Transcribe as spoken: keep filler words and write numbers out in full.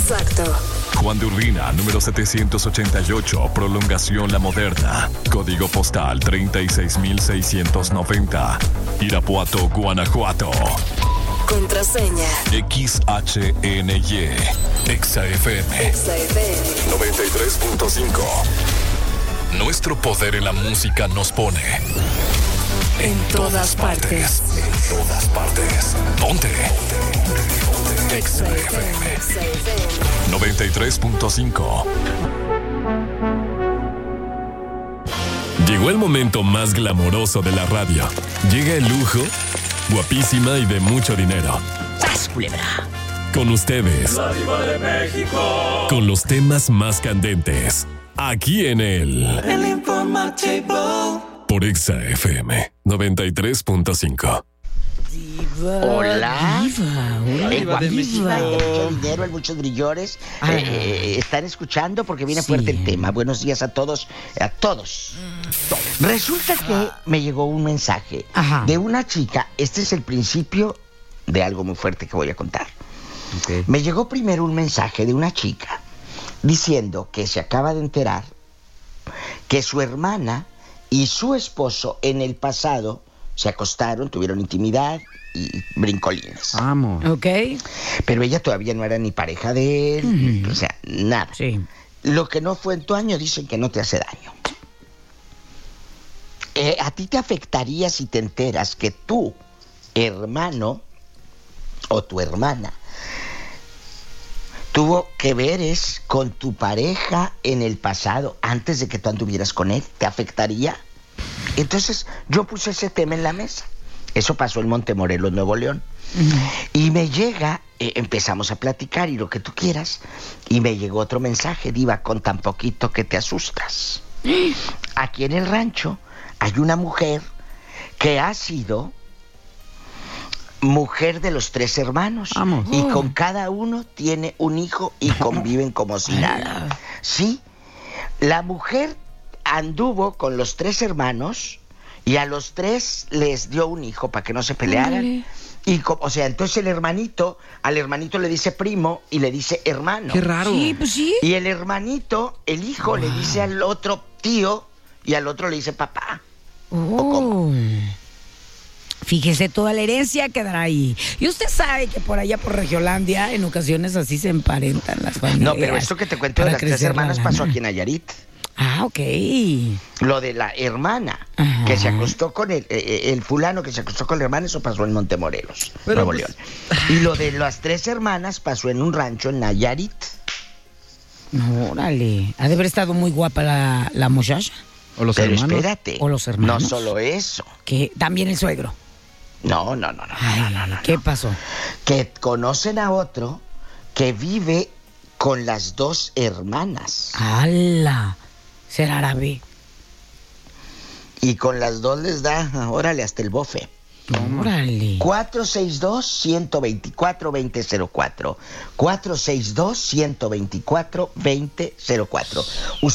Exacto. Juan de Urbina, número setecientos ochenta y ocho, Prolongación La Moderna. Código postal treinta y seis mil seiscientos noventa. Irapuato, Guanajuato. Contraseña. X H N Y. Exa F M. Exa F M. noventa y tres punto cinco. Nuestro poder en la música nos pone En, en todas, todas partes. partes. En todas partes. Ponte. Exa F M. noventa y tres punto cinco. Llegó el momento más glamoroso de la radio. Llega el lujo, guapísima y de mucho dinero. ¡Sas, culebra! Con ustedes. La Diva de México. Con los temas más candentes. Aquí en el... El Informativo. Por Exa F M noventa y tres punto cinco. Diva. Hola. Diva. Hola, el Diva de México. El mucho dinero, el muchos brillores. Ah. Eh, están escuchando porque viene Sí. fuerte el tema. Buenos días a todos. A todos. Mm. Resulta que me llegó un mensaje Ajá. de una chica. Este es el principio de algo muy fuerte que voy a contar. Okay. Me llegó primero un mensaje de una chica diciendo que se acaba de enterar que su hermana y su esposo en el pasado se acostaron, tuvieron intimidad y brincolines. Vamos. Ok. Pero ella todavía no era ni pareja de él, Ujú. o sea, nada. Sí. Lo que no fue en tu año dicen que no te hace daño. Eh, ¿A ti te afectaría si te enteras que tu hermano o tu hermana tuvo que veres con tu pareja en el pasado antes de que tú anduvieras con él? ¿Te afectaría? Entonces yo puse ese tema en la mesa. Eso pasó en Montemorelos, Nuevo León. Uh-huh. Y me llega, eh, empezamos a platicar y lo que tú quieras, y me llegó otro mensaje: Diva, con tan poquito que te asustas. Aquí en el rancho hay una mujer que ha sido mujer de los tres hermanos. Vamos. Y con cada uno tiene un hijo y conviven como si nada. Sí, la mujer anduvo con los tres hermanos y a los tres les dio un hijo para que no se pelearan. Ay. Y, o sea, entonces el hermanito, al hermanito le dice primo y le dice hermano. Qué raro. Sí, pues sí. Y el hermanito, el hijo, wow, le dice al otro tío y al otro le dice papá. Oh. Fíjese, toda la herencia quedará ahí. Y usted sabe que por allá por Regiolandia en ocasiones así se emparentan las familias. No, pero esto que te cuento de las tres hermanas pasó aquí en Nayarit. Ah, ok. Lo de la hermana, ajá, que se acostó con el, eh, el fulano que se acostó con la hermana, eso pasó en Montemorelos, pero Nuevo pues... León. Y lo de las tres hermanas pasó en un rancho en Nayarit. No, órale. Ha de haber estado muy guapa la, la muchacha. O los pero hermanos. Espérate. O los hermanos. No solo eso. Que también el suegro. No, no, no, no. Ay, no, no, no ¿qué no. pasó? Que conocen a otro que vive con las dos hermanas. ¡Hala! Será árabe. Y con las dos les da, órale, hasta el bofe. Órale. cuatro seis dos, uno dos cuatro, dos cero cero cuatro. cuatro seis dos, uno dos cuatro, dos cero cero cuatro.